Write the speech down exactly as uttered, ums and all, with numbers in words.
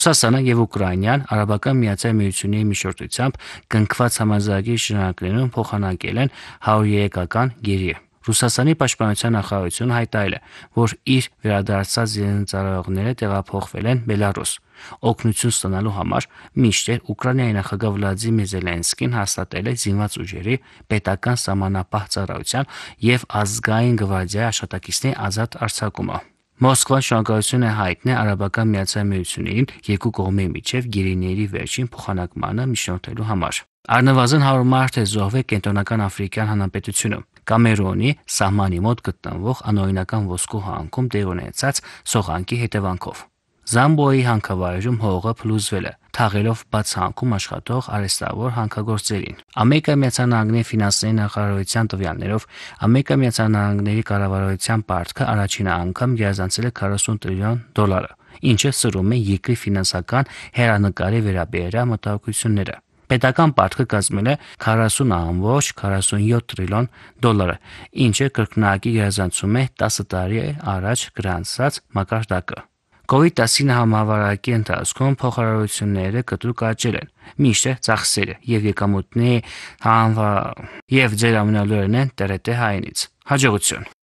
Ռուսաստանը եւ Ուկրաինան Արաբական Միացյալ Միությունների միջնորդությամբ կնքված համաձայնագրի շրջանակներում փոխանակել են հարյուրյոթական գերի։ Ռուսաստանի պաշտպանության նախարարությունը հայտարարել է, որ իր վերադարձած զինծառայողները տեղափոխվել են Բելարուս օգնություն ստանալու համար, մինչդեռ Ուկրաինայի նախագահ Վլադիմիր Զելենսկին հաստատել է զինված ուժերի պետական սահմանապահ ծառայության եւ ազգային գվարդիայի աշխատակիցների ազատ արձակումը։ Մոսկվան շնորհակալություն է հայտնել Արաբական Միացյալ Միություններին երկու կողմերի միջև գերիների վերջին փոխանակմանը միջնորդելու համար։ Առնվազն հարյուր մարդ է զոհվել Կենտրոնական Աֆրիկյան Հանրապետությունում Կամերունի սահմանի մոտ գտնվող անօրինական ոսկու հանքում տեղի ունեցած սողանքի հետևանքով։ Զամբոյի հանքավայրում հողը փլուզվել է, թաղելով բաց հանքում աշխատող արհեստավոր հանքագործերին։ Ամերիկայի Միացյալ Նահանգների ֆինանսների նախարարության տվյալներով Ամերիկայի Միացյալ Նահանգների կառավարության պարտքը առաջին անգամ գերազանցել է քառասուն տրիլիոն դոլարը, ինչը սրում է երկրի ֆինանսական հեռանկարի վերաբերյալ մտահոգությունները։ Պետական պարտքը կազմել է քառասուն կόμμα քառասունյոթ տրիլիոն դոլարը, ինչը կրկնակի գերազանցում է տասը տարի առաջ գրանցած մակարդակը։ կովիդ տասնինը համավարակի ընթացքում փոխհարարությունները կտրուկ աճել են, մինչդեռ ծախսերը եւ եկամուտների հանվա եւ ձեր ամենալուրն են ՏՌՏ հայինից։ Հաջողություն։